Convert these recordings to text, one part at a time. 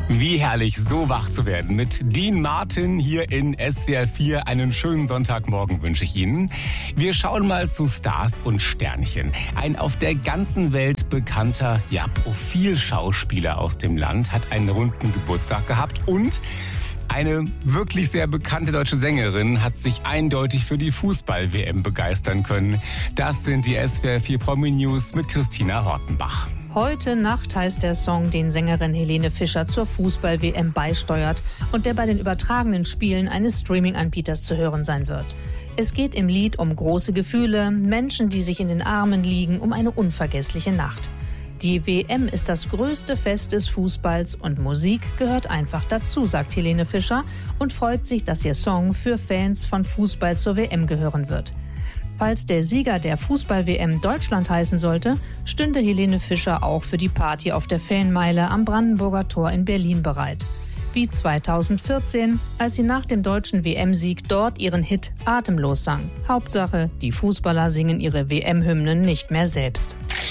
Wie herrlich, so wach zu werden. Mit Dean Martin hier in SWR 4. Einen schönen Sonntagmorgen wünsche ich Ihnen. Wir schauen mal zu Stars und Sternchen. Ein auf der ganzen Welt bekannter, Profilschauspieler aus dem Land hat einen runden Geburtstag gehabt und eine wirklich sehr bekannte deutsche Sängerin hat sich eindeutig für die Fußball-WM begeistern können. Das sind die SWR 4 Promi-News mit Christina Hortenbach. Heute Nacht heißt der Song, den Sängerin Helene Fischer zur Fußball-WM beisteuert und der bei den übertragenen Spielen eines Streaming-Anbieters zu hören sein wird. Es geht im Lied um große Gefühle, Menschen, die sich in den Armen liegen, um eine unvergessliche Nacht. Die WM ist das größte Fest des Fußballs und Musik gehört einfach dazu, sagt Helene Fischer und freut sich, dass ihr Song für Fans von Fußball zur WM gehören wird. Falls der Sieger der Fußball-WM Deutschland heißen sollte, stünde Helene Fischer auch für die Party auf der Fanmeile am Brandenburger Tor in Berlin bereit. Wie 2014, als sie nach dem deutschen WM-Sieg dort ihren Hit Atemlos sang. Hauptsache, die Fußballer singen ihre WM-Hymnen nicht mehr selbst.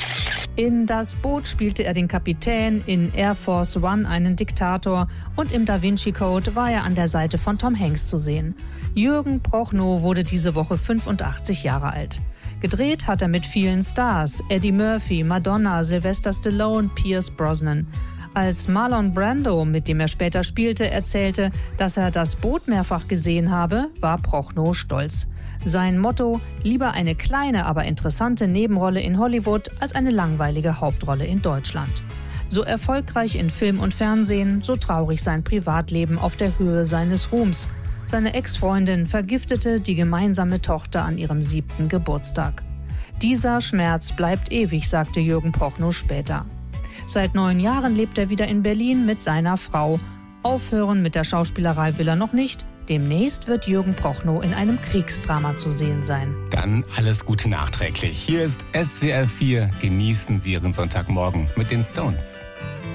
In Das Boot spielte er den Kapitän, in Air Force One einen Diktator und im Da Vinci Code war er an der Seite von Tom Hanks zu sehen. Jürgen Prochnow wurde diese Woche 85 Jahre alt. Gedreht hat er mit vielen Stars, Eddie Murphy, Madonna, Sylvester Stallone, Pierce Brosnan. Als Marlon Brando, mit dem er später spielte, erzählte, dass er Das Boot mehrfach gesehen habe, war Prochnow stolz. Sein Motto: lieber eine kleine, aber interessante Nebenrolle in Hollywood als eine langweilige Hauptrolle in Deutschland. So erfolgreich in Film und Fernsehen, so traurig sein Privatleben auf der Höhe seines Ruhms. Seine Ex-Freundin vergiftete die gemeinsame Tochter an ihrem 7. Geburtstag. Dieser Schmerz bleibt ewig, sagte Jürgen Prochnow später. Seit 9 Jahren lebt er wieder in Berlin mit seiner Frau. Aufhören mit der Schauspielerei will er noch nicht. Demnächst wird Jürgen Prochnow in einem Kriegsdrama zu sehen sein. Dann alles Gute nachträglich. Hier ist SWR 4. Genießen Sie Ihren Sonntagmorgen mit den Stones.